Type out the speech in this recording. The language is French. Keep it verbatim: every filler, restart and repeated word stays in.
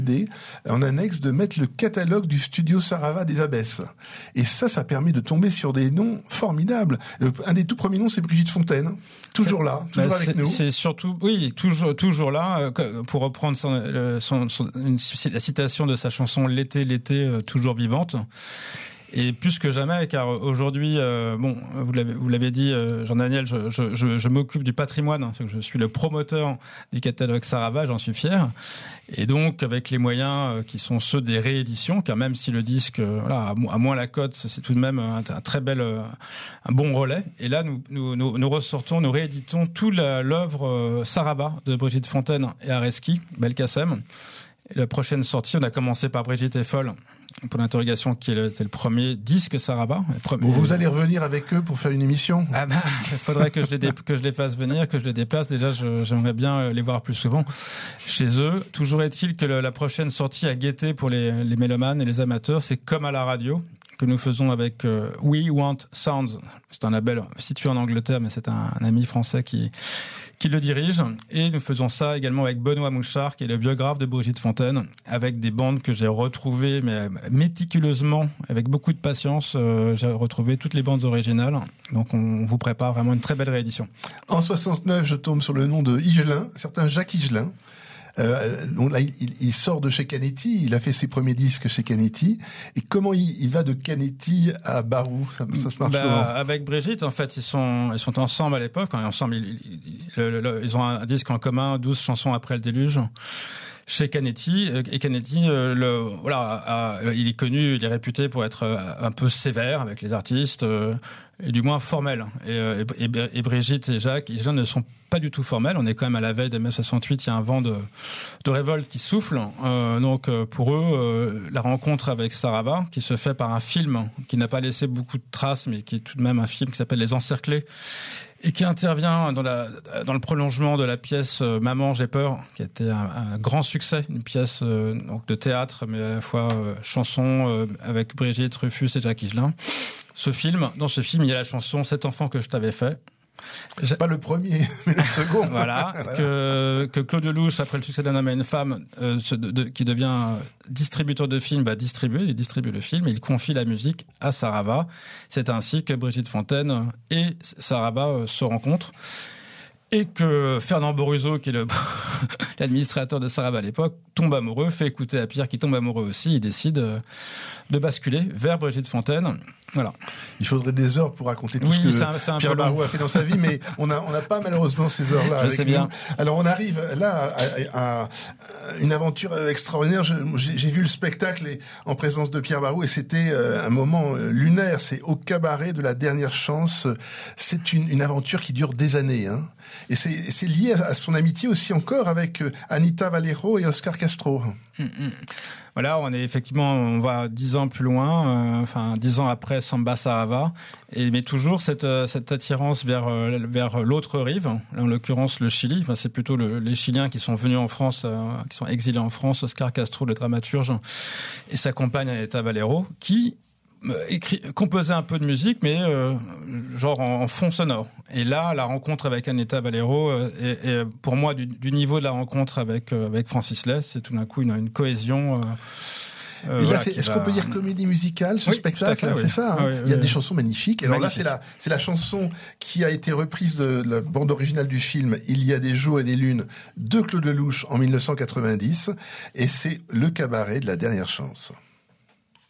en annexe de mettre le catalogue du studio Sarava des Abbesses. Et ça, ça permet de tomber sur des noms formidables. Un des tout premiers noms, c'est Brigitte Fontaine. Toujours là, toujours bah, avec c'est, nous. C'est surtout, oui, toujours, toujours là. Pour reprendre son, son, son, une, la citation de sa chanson L'été, l'été, toujours vivante. Et plus que jamais, car aujourd'hui, euh, bon, vous l'avez, vous l'avez dit, euh, Jean-Daniel, je, je, je, je m'occupe du patrimoine. Hein, je suis le promoteur du catalogue Sarava, j'en suis fier. Et donc, avec les moyens euh, qui sont ceux des rééditions, car même si le disque, euh, voilà, à moins la cote, c'est tout de même un, un très bel, euh, un bon relais. Et là, nous, nous, nous, nous ressortons, nous rééditons toute la, l'œuvre euh, Sarava de Brigitte Fontaine et Areski, Belkacem. Et la prochaine sortie, on a commencé par Brigitte est folle. Pour l'interrogation, qui était le premier disque Sarava. Premier... Bon, vous allez revenir avec eux pour faire une émission. Ah bah, il faudrait que je les dé... que je les fasse venir, que je les déplace. Déjà, je... j'aimerais bien les voir plus souvent chez eux. Toujours est-il que le... la prochaine sortie à guetter pour les... les mélomanes et les amateurs, c'est Comme à la radio, que nous faisons avec euh, We Want Sounds. C'est un label situé en Angleterre, mais c'est un, un ami français qui qui le dirige, et nous faisons ça également avec Benoît Mouchard, qui est le biographe de Brigitte Fontaine, avec des bandes que j'ai retrouvées mais méticuleusement, avec beaucoup de patience. Euh, j'ai retrouvé toutes les bandes originales, donc on vous prépare vraiment une très belle réédition. En soixante-neuf, je tombe sur le nom de Higelin, certain Jacques Higelin. Euh, donc là, il, il sort de chez Canetti, il a fait ses premiers disques chez Canetti. Et comment il, il va de Canetti à Barou, ça, ça se marche bah, comment? Avec Brigitte, en fait, ils sont ils sont ensemble à l'époque. Hein, ensemble, ils, ils, le, le, ils ont un disque en commun, douze chansons après le déluge. Chez Canetti, et Canetti, euh, le, voilà, a, a, il est connu, il est réputé pour être un peu sévère avec les artistes, euh, et du moins formel. Et, et, et Brigitte et Jacques, ils ne sont pas du tout formels. On est quand même à la veille de mai soixante-huit, il y a un vent de, de révolte qui souffle. Euh, donc pour eux, euh, la rencontre avec Sarava, qui se fait par un film qui n'a pas laissé beaucoup de traces, mais qui est tout de même un film qui s'appelle Les Encerclés, et qui intervient dans, la, dans le prolongement de la pièce euh, Maman, j'ai peur, qui a été un, un grand succès, une pièce euh, donc de théâtre, mais à la fois euh, chanson euh, avec Brigitte, Rufus et Jacques Higelin. Ce film, dans ce film, il y a la chanson Cet enfant que je t'avais fait. J'ai... Pas le premier, mais le second. Voilà, voilà. Que, que Claude Lelouch, après le succès d'un homme et une femme, euh, de, de, qui devient distributeur de films, va distribuer, il distribue le film et il confie la musique à Sarava. C'est ainsi que Brigitte Fontaine et Sarava euh, se rencontrent. Et que Fernand Boruzo, qui est le, l'administrateur de Sarava à l'époque, tombe amoureux, fait écouter à Pierre qui tombe amoureux aussi, il décide de basculer vers Brigitte Fontaine. Voilà. Il faudrait des heures pour raconter tout oui, ce que c'est un, c'est un Pierre Barou a fait dans sa vie, mais on n'a on a pas malheureusement ces heures-là Je avec sais nous. bien. Alors on arrive là à, à, à une aventure extraordinaire. Je, j'ai, j'ai vu le spectacle et, en présence de Pierre Barou, et c'était un moment lunaire. C'est au cabaret de la dernière chance. C'est une, une aventure qui dure des années, hein. Et c'est, c'est lié à son amitié aussi encore avec Anita Valero et Oscar Castro. Mmh, mmh. Voilà, on est effectivement, on va dix ans plus loin, euh, enfin dix ans après Samba Sarava, et mais toujours cette cette attirance vers vers l'autre rive, en l'occurrence le Chili. Enfin, c'est plutôt le, les Chiliens qui sont venus en France, euh, qui sont exilés en France. Oscar Castro, le dramaturge, et sa compagne Anita Valero, qui écrit, composait un peu de musique, mais euh, genre en, en fond sonore. Et là, la rencontre avec Anita Valero euh, est, est pour moi du, du niveau de la rencontre avec euh, avec Francis Lai. C'est tout d'un coup une, une cohésion. Euh, Euh, Il voilà, a fait, est-ce va... qu'on peut dire comédie musicale, ce oui, spectacle? Fait, oui. C'est ça, hein. oui, oui, Il y a oui. des chansons magnifiques. Alors Magnifique. Là, c'est la, c'est la chanson qui a été reprise de la bande originale du film Il y a des jours et des lunes de Claude Lelouch en mille neuf cent quatre-vingt-dix. Et c'est le cabaret de la dernière chance.